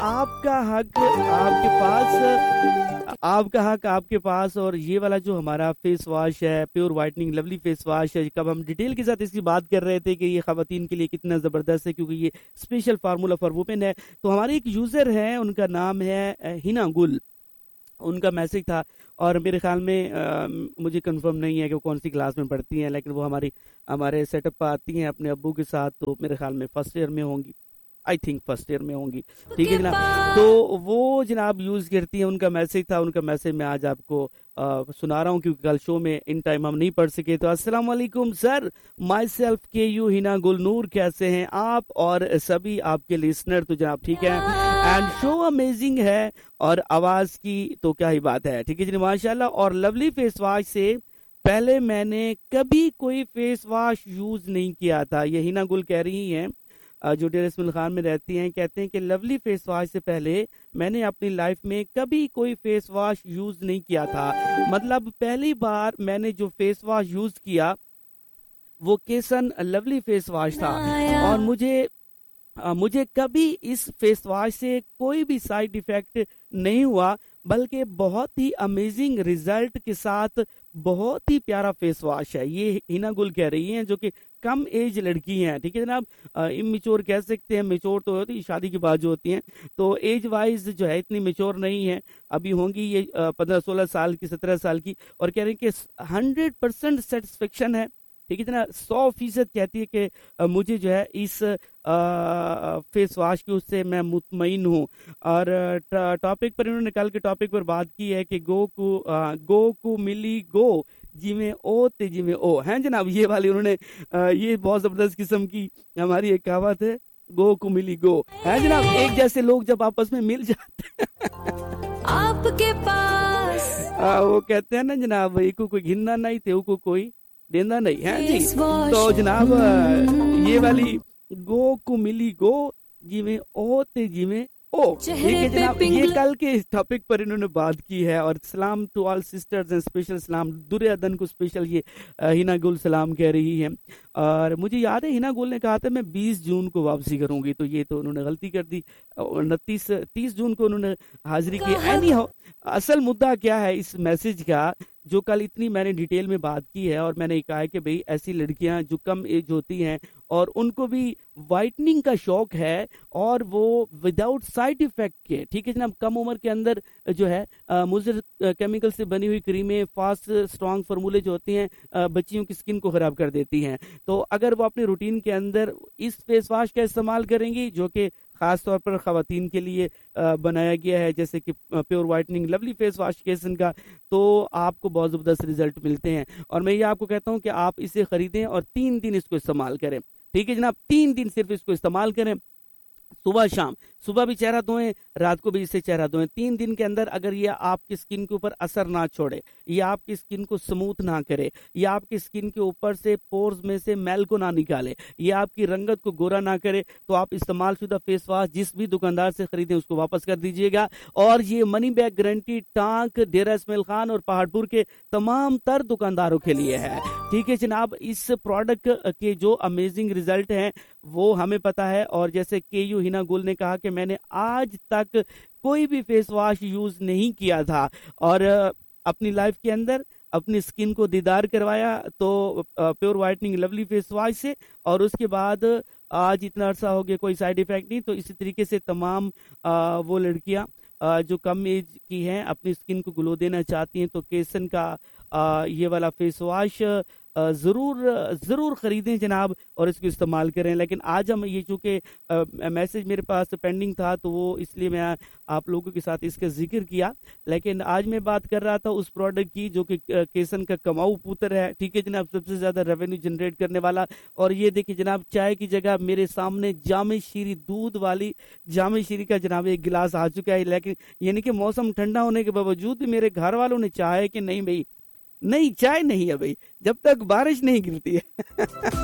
آپ کا حق آپ کے پاس، آپ کا حق آپ کے پاس. اور یہ والا جو ہمارا فیس واش ہے pure whitening lovely face wash ہے، کب ہم ڈیٹیل کے ساتھ اس کی بات کر رہے تھے کہ یہ خواتین کے لیے کتنا زبردست ہے کیونکہ یہ اسپیشل فارمولا فار وومن ہے. تو ہمارے ایک یوزر ہیں، ان کا نام ہے ہینا گل، ان کا میسج تھا اور میرے خیال میں مجھے کنفرم نہیں ہے کہ وہ کون سی کلاس میں پڑھتی ہیں، لیکن وہ ہمارے سیٹ اپ پر آتی ہیں اپنے ابو کے ساتھ، تو میرے خیال میں فرسٹ ایئر میں ہوں گی، آئی تھنک فرسٹ ایئر میں ہوں گی. ٹھیک ہے جناب، تو وہ جناب یوز کرتی ہیں. ان کا میسج تھا، ان کا میسج میں آج آپ کو سنا رہا ہوں کیونکہ کل شو میں ان ٹائم ہم نہیں پڑھ سکے. تو السلام علیکم سر، مائی سیلف کے یو ہینا گل نور، کیسے ہیں آپ اور سبھی آپ کے لسنر؟ تو جناب ٹھیک ہے، اینڈ شو امیزنگ ہے اور آواز کی تو کیا ہی بات ہے. ٹھیک ہے جی ماشاءاللہ. اور لولی فیس واش سے پہلے میں نے کبھی کوئی فیس واش یوز نہیں کیا تھا. یہ ہینا گل کہہ رہی ہیں جو ڈیرہ اسماعیل خان میں رہتی ہیں، کہتے ہیں کہ لولی فیس واش سے پہلے میں نے اپنی لائف میں کبھی کوئی فیس واش یوز نہیں کیا تھا. مطلب پہلی بار میں نے جو فیس واش یوز کیا وہ کیسن لولی فیس واش تھا، اور مجھے کبھی اس فیس واش سے کوئی بھی سائیڈ ایفیکٹ نہیں ہوا، بلکہ بہت ہی امیزنگ ریزلٹ کے ساتھ بہت ہی پیارا فیس واش ہے. یہ ہینا گل کہہ رہی ہیں جو کہ کم ایج لڑکی ہیں. ٹھیک ہے جناب، امیچور کہہ سکتے ہیں، میچور تو ہوتی شادی کے بعد جو ہوتی ہیں، تو ایج وائز جو ہے اتنی میچور نہیں ہے، ابھی ہوں گی یہ 15-16 سال کی، 17 سال کی. اور کہہ رہے ہیں کہ 100% سیٹسفیکشن ہے. ٹھیک ہے جناب، 100% کہتی ہے کہ مجھے جو ہے اس فیس واش کی اس سے میں مطمئن ہوں. اور ٹاپک پر انہوں نے کل کے ٹاپک پر بات کی ہے کہ گو کو ملی گو جی میں او تے جی میں او ہیں جناب. یہ والی انہوں نے یہ بہت زبردست قسم کی ہماری ایک کہاوت ہے، گو کو ملی گو ہے جناب. ایک جیسے لوگ جب آپس میں مل جاتے ہیں آپ کے پاس، وہ کہتے ہیں نا جناب، ایک کوئی گھننا نہیں تھے کو کوئی دینا نہیں ہے جی. تو جناب یہ والی گو کو ملی گو جی میں او تے جی میں او. ٹھیک ہے جناب، یہ کل کے ٹاپک پر انہوں نے بات کی ہے. اور سلام to all sisters and special سلام در ادن کو اسپیشل یہ ہینا گل سلام کہہ رہی ہے. اور مجھے یاد ہے ہینا گل نے کہا تھا میں 20 جون کو واپسی کروں گی، تو یہ تو انہوں نے غلطی کر دی، 30 جون کو انہوں نے حاضری کی. اینی ہاؤ اصل مدعا کیا ہے اس میسج کا، جو کل اتنی میں نے ڈیٹیل میں بات کی ہے، اور میں نے کہا ہے کہ بھئی ایسی لڑکیاں جو کم ایج ہوتی ہیں اور ان کو بھی وائٹننگ کا شوق ہے اور وہ وداؤٹ سائیڈ ایفیکٹ کے، ٹھیک ہے جناب، کم عمر کے اندر جو ہے مضر کیمیکل سے بنی ہوئی کریمیں، فاسٹ اسٹرانگ فارمولے جو ہوتی ہیں بچیوں کی سکن کو خراب کر دیتی ہیں. تو اگر وہ اپنے روٹین کے اندر اس فیس واش کا استعمال کریں گی جو کہ خاص طور پر خواتین کے لیے بنایا گیا ہے، جیسے کہ pure whitening lovely face wash کیسن کا، تو آپ کو بہت زبردست ریزلٹ ملتے ہیں. اور میں یہ آپ کو کہتا ہوں کہ آپ اسے خریدیں اور 3 دن اس کو استعمال کریں. ٹھیک ہے جناب، 3 دن صرف اس کو استعمال کریں، صبح شام، صبح بھی چہرہ دھوئیں، رات کو بھی اسے چہرہ دھوئیں. 3 دن کے اندر اگر یہ آپ کی سکن کے اوپر اثر نہ چھوڑے، یہ آپ کی سکن کو سموتھ نہ کرے، یہ آپ کی سکن کے اوپر سے پورز میں سے میل کو نہ نکالے، یہ آپ کی رنگت کو گورا نہ کرے، تو آپ استعمال شدہ فیس واش جس بھی دکاندار سے خریدیں اس کو واپس کر دیجئے گا. اور یہ منی بیک گارنٹی ٹانک، ڈیرہ اسماعیل خان اور پہاڑ پور کے تمام تر دکانداروں کے لیے ہے. ٹھیک ہے جناب، اس پروڈکٹ کے جو امیزنگ ریزلٹ ہیں وہ ہمیں پتا ہے. اور جیسے کہ یو ہینا گل نے کہا کہ میں نے آج تک کوئی بھی فیس واش یوز نہیں کیا تھا اور اپنی لائف کے اندر اپنی سکن کو دیدار کروایا تو pure whitening lovely face wash سے، اور اس کے بعد آج اتنا عرصہ ہو گیا کوئی سائیڈ ایفیکٹ نہیں. تو اسی طریقے سے تمام وہ لڑکیاں جو کم ایج کی ہیں اپنی سکن کو گلو دینا چاہتی ہیں تو کیسن کا یہ والا فیس واش ضرور خریدیں جناب اور اس کو استعمال کریں. لیکن آج ہم یہ چونکہ میسج میرے پاس پینڈنگ تھا تو وہ اس لیے میں آپ لوگوں کے ساتھ اس کا ذکر کیا. لیکن آج میں بات کر رہا تھا اس پروڈکٹ کی جو کہ کیسن کا کماؤ پوتر ہے. ٹھیک ہے جناب، سب سے زیادہ ریونیو جنریٹ کرنے والا. اور یہ دیکھیں جناب، چائے کی جگہ میرے سامنے جامع شیری دودھ والی جامع شیری کا جناب ایک گلاس آ چکا ہے. لیکن یعنی کہ موسم ٹھنڈا ہونے کے باوجود بھی میرے گھر والوں نے چاہے کہ نہیں بھائی نہیں چائے نہیں ہے بھائی جب تک بارش نہیں گرتی ہے